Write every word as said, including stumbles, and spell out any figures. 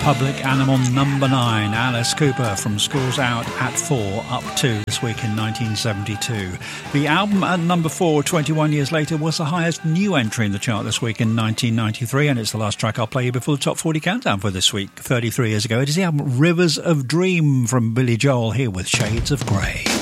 Public Animal number nine, Alice Cooper, from Schools Out at four, up two this week in nineteen seventy-two. The album at number four, twenty-one years later, was the highest new entry in the chart this week in nineteen ninety-three, and it's the last track I'll play you before the Top forty Countdown for this week, thirty-three years ago. It is the album Rivers of Dream from Billy Joel, here with Shades of Grey.